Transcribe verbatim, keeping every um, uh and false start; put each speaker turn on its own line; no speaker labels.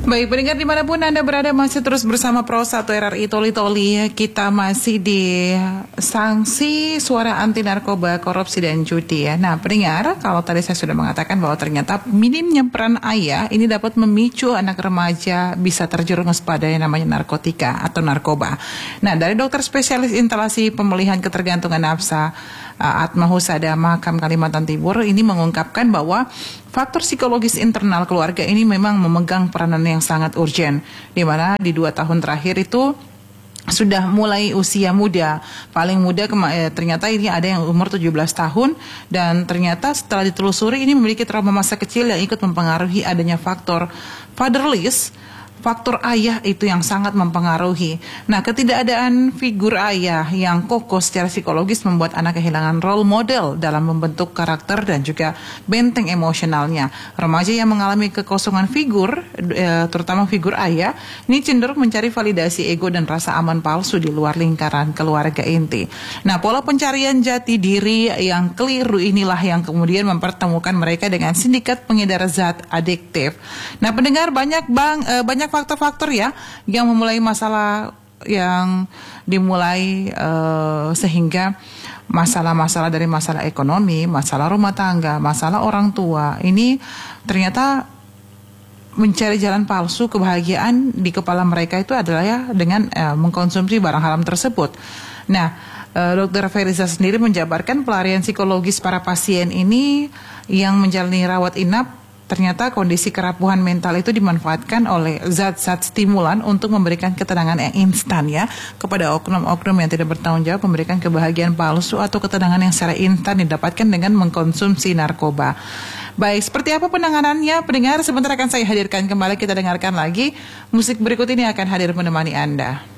Baik, pendengar dimanapun Anda berada, masih terus bersama Pro satu R R I Toli Toli. Kita masih di sanksi suara anti narkoba, korupsi dan judi ya. Nah pendengar, kalau tadi saya sudah mengatakan bahwa ternyata minimnya peran ayah ini dapat memicu anak remaja bisa terjerumus pada yang namanya narkotika atau narkoba. Nah dari dokter spesialis instalasi pemulihan ketergantungan nafsa Atma Husada Mahakam Kalimantan Timur ini mengungkapkan bahwa faktor psikologis internal keluarga ini memang memegang peranan yang sangat urgen, di mana di dua tahun terakhir itu sudah mulai usia muda, paling muda eh, ternyata ini ada yang umur tujuh belas tahun, dan ternyata setelah ditelusuri ini memiliki trauma masa kecil yang ikut mempengaruhi adanya faktor fatherless. Faktor ayah itu yang sangat mempengaruhi. Nah, ketidakadaan figur ayah yang kokoh secara psikologis membuat anak kehilangan role model dalam membentuk karakter dan juga benteng emosionalnya. Remaja yang mengalami kekosongan figur, eh, terutama figur ayah, ini cenderung mencari validasi ego dan rasa aman palsu di luar lingkaran keluarga inti. Nah, pola pencarian jati diri yang keliru inilah yang kemudian mempertemukan mereka dengan sindikat pengedar zat adiktif. Nah, pendengar, banyak bang, eh, banyak faktor-faktor ya yang memulai masalah yang dimulai uh, sehingga masalah-masalah dari masalah ekonomi, masalah rumah tangga, masalah orang tua ini ternyata mencari jalan palsu kebahagiaan di kepala mereka itu adalah ya dengan uh, mengkonsumsi barang haram tersebut. Nah, uh, dokter Feriza sendiri menjabarkan pelarian psikologis para pasien ini yang menjalani rawat inap. Ternyata kondisi kerapuhan mental itu dimanfaatkan oleh zat-zat stimulan untuk memberikan ketenangan yang instan ya kepada oknum-oknum yang tidak bertanggung jawab, memberikan kebahagiaan palsu atau ketenangan yang secara instan didapatkan dengan mengkonsumsi narkoba. Baik, seperti apa penanganannya? Pendengar, sebentar akan saya hadirkan kembali, kita dengarkan lagi. Musik berikut ini akan hadir menemani Anda.